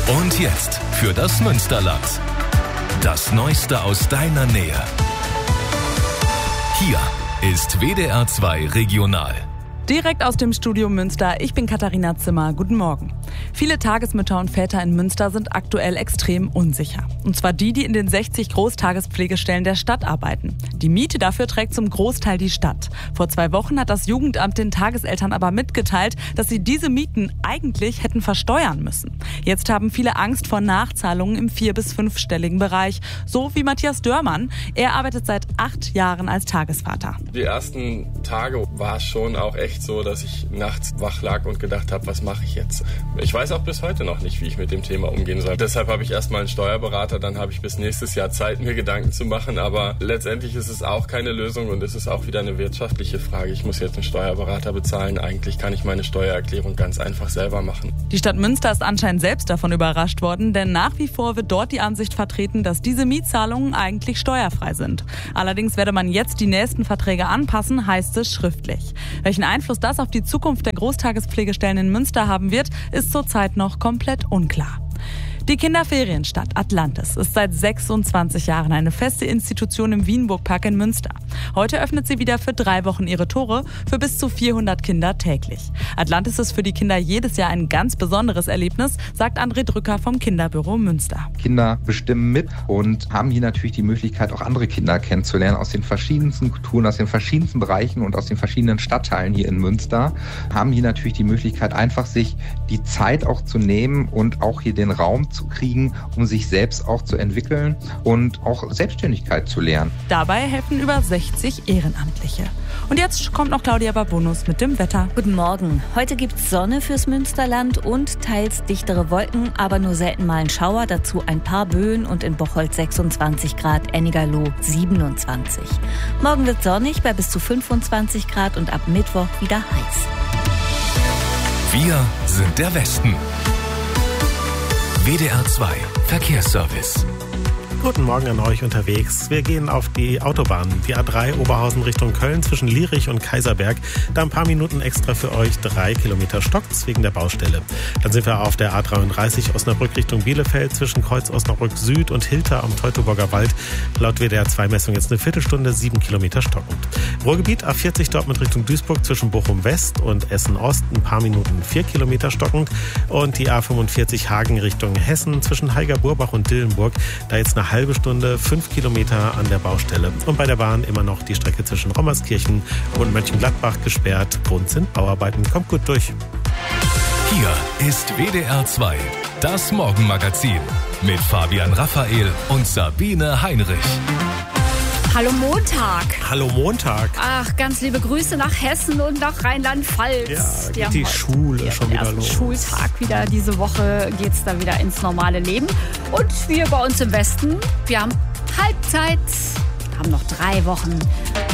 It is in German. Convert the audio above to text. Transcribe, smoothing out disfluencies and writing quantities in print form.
Und jetzt für das Münsterland. Das Neueste aus deiner Nähe. Hier ist WDR 2 Regional. Direkt aus dem Studio Münster, ich bin Katharina Zimmer. Guten Morgen. Viele Tagesmütter und Väter in Münster sind aktuell extrem unsicher. Und zwar die in den 60 Großtagespflegestellen der Stadt arbeiten. Die Miete dafür trägt zum Großteil die Stadt. Vor 2 Wochen hat das Jugendamt den Tageseltern aber mitgeteilt, dass sie diese Mieten eigentlich hätten versteuern müssen. Jetzt haben viele Angst vor Nachzahlungen im 4- bis 5-stelligen Bereich. So wie Matthias Dörmann. Er arbeitet seit 8 Jahren als Tagesvater. Die ersten Tage war es schon auch echt so, dass ich nachts wach lag und gedacht habe, was mache ich jetzt? Ich weiß auch bis heute noch nicht, wie ich mit dem Thema umgehen soll. Deshalb habe ich erstmal einen Steuerberater, dann habe ich bis nächstes Jahr Zeit, mir Gedanken zu machen. Aber letztendlich ist es auch keine Lösung und es ist auch wieder eine wirtschaftliche Frage. Ich muss jetzt einen Steuerberater bezahlen. Eigentlich kann ich meine Steuererklärung ganz einfach selber machen. Die Stadt Münster ist anscheinend selbst davon überrascht worden, denn nach wie vor wird dort die Ansicht vertreten, dass diese Mietzahlungen eigentlich steuerfrei sind. Allerdings werde man jetzt die nächsten Verträge anpassen, heißt es schriftlich. Welchen Einfluss das auf die Zukunft der Großtagespflegestellen in Münster haben wird, ist zurzeit noch komplett unklar. Die Kinderferienstadt Atlantis ist seit 26 Jahren eine feste Institution im Wienburg-Park in Münster. Heute öffnet sie wieder für 3 Wochen ihre Tore für bis zu 400 Kinder täglich. Atlantis ist für die Kinder jedes Jahr ein ganz besonderes Erlebnis, sagt André Drücker vom Kinderbüro Münster. Kinder bestimmen mit und haben hier natürlich die Möglichkeit, auch andere Kinder kennenzulernen aus den verschiedensten Kulturen, aus den verschiedensten Bereichen und aus den verschiedenen Stadtteilen hier in Münster. Haben hier natürlich die Möglichkeit, einfach sich die Zeit auch zu nehmen und auch hier den Raum zu kriegen, um sich selbst auch zu entwickeln und auch Selbstständigkeit zu lernen. Dabei helfen über 60 Ehrenamtliche. Und jetzt kommt noch Claudia Babunus mit dem Wetter. Guten Morgen. Heute gibt's Sonne fürs Münsterland und teils dichtere Wolken, aber nur selten mal ein Schauer. Dazu ein paar Böen und in Bocholt 26 Grad, Ennigerloh 27. Morgen wird sonnig bei bis zu 25 Grad und ab Mittwoch wieder heiß. Wir sind der Westen. WDR 2 Verkehrsservice. Guten Morgen an euch unterwegs. Wir gehen auf die Autobahn, die A3 Oberhausen Richtung Köln zwischen Lierich und Kaiserberg. Da ein paar Minuten extra für euch, 3 Kilometer stockt's wegen der Baustelle. Dann sind wir auf der A33 Osnabrück Richtung Bielefeld zwischen Kreuz Osnabrück Süd und Hilter am Teutoburger Wald. Laut WDR 2 Messung jetzt eine Viertelstunde, 7 Kilometer stockend. Ruhrgebiet A40 Dortmund Richtung Duisburg zwischen Bochum West und Essen Ost ein paar Minuten 4 Kilometer stockend. Und die A45 Hagen Richtung Hessen zwischen Heiger-Burbach und Dillenburg. Da jetzt eine halbe Stunde, 5 Kilometer an der Baustelle. Und bei der Bahn immer noch die Strecke zwischen Rommerskirchen und Mönchengladbach gesperrt. Grund sind Bauarbeiten. Kommt gut durch. Hier ist WDR 2, das Morgenmagazin mit Fabian Raphael und Sabine Heinrich. Hallo Montag. Hallo Montag. Ach, ganz liebe Grüße nach Hessen und nach Rheinland-Pfalz. Ja, geht die Schule schon wieder los. Schultag wieder. Diese Woche geht's da wieder ins normale Leben. Und wir bei uns im Westen, wir haben Halbzeit. Wir haben noch 3 Wochen